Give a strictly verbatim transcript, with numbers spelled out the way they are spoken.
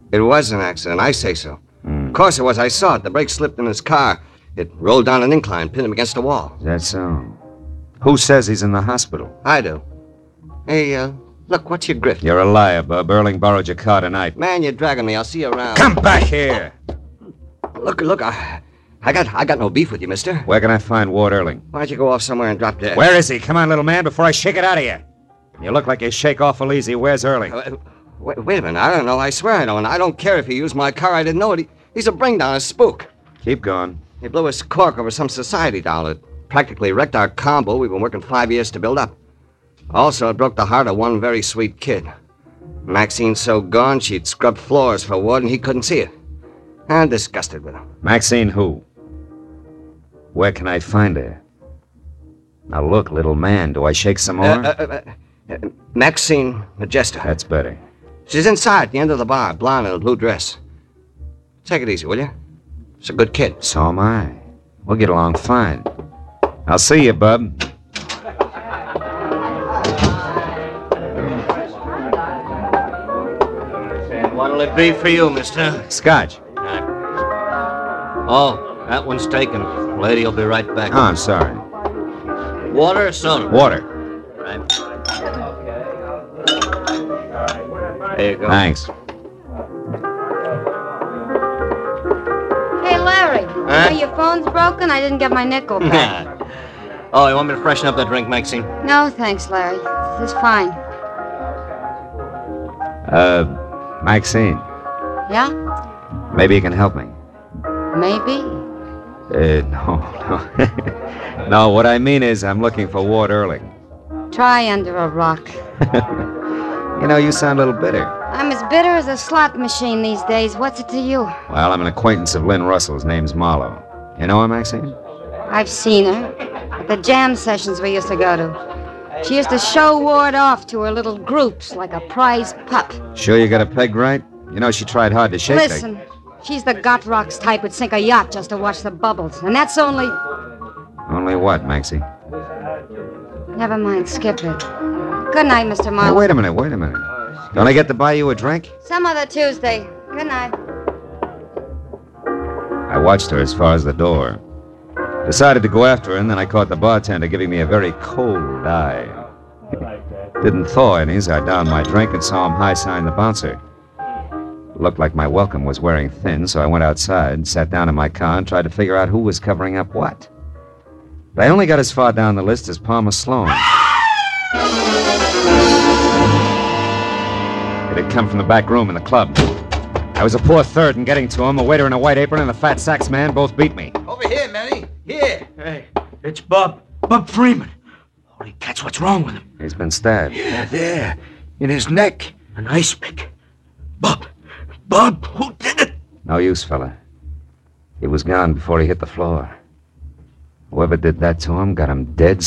It was an accident. I say so. Mm. Of course it was. I saw it. The brake slipped in his car. It rolled down an incline, pinned him against a wall. Is that so? Who says he's in the hospital? I do. Hey, uh, look, what's your grift? You're a liar, Bub. Erling borrowed your car tonight. Man, you're dragging me. I'll see you around. Come back here! Look, look, I, I got I got no beef with you, mister. Where can I find Ward Erling? Why don't you go off somewhere and drop dead? Where is he? Come on, little man, before I shake it out of you. You look like you shake awful easy. Where's Erling? Uh, wait, wait a minute. I don't know. I swear I don't. I don't care if he used my car. I didn't know it. He, he's a bring-down, a spook. Keep going. He blew his cork over some society doll. It practically wrecked our combo we've been working five years to build up. Also, it broke the heart of one very sweet kid. Maxine's so gone, she'd scrubbed floors for Ward, and he couldn't see it. I'm disgusted with him. Maxine who? Where can I find her? Now look, little man, do I shake some more? Uh, uh, uh, uh, Maxine Majesta. That's better. She's inside at the end of the bar, blonde in a blue dress. Take it easy, will you? She's a good kid. So am I. We'll get along fine. I'll see you, Bub. What'll it be for you, mister? Scotch. Oh, that one's taken. Lady will be right back. Oh, I'm sorry. Water or soda? Water. Right. There you go. Thanks. Hey, Larry. Huh? Oh, your phone's broken? I didn't get my nickel back. Oh, you want me to freshen up that drink, Maxine? No, thanks, Larry. This is fine. Uh, Maxine, Yeah? maybe you can help me. Maybe. Uh, no, no. No, what I mean is I'm looking for Ward Erling. Try under a rock. You know, you sound a little bitter. I'm as bitter as a slot machine these days. What's it to you? Well, I'm an acquaintance of Lynn Russell's. Name's Marlowe. You know her, Maxine? I've seen her at the jam sessions we used to go to. She used to show Ward off to her little groups like a prize pup. Sure you got it pegged right? You know, she tried hard to shake that. Listen, she's the gut rocks type who'd sink a yacht just to watch the bubbles. And that's only... Only what, Maxie? Never mind, skip it. Good night, Mister Now, Miles. wait a minute, wait a minute. Don't I get to buy you a drink? Some other Tuesday. Good night. I watched her as far as the door. Decided to go after her, and then I caught the bartender giving me a very cold eye. Didn't thaw any as I downed my drink and saw him high-sign the bouncer. Looked like my welcome was wearing thin, so I went outside, sat down in my car, and tried to figure out who was covering up what. But I only got as far down the list as Palmer Sloan. It had come from the back room in the club. I was a poor third in getting to him. A waiter in a white apron and the fat sax man both beat me. Over here, Manny. Here. Hey, it's Bob. Bob Freeman. Holy cats, what's wrong with him? He's been stabbed. Yeah, there. In his neck. An ice pick. Bob. Bob, who did it? No use, fella. He was gone before he hit the floor. Whoever did that to him got him dead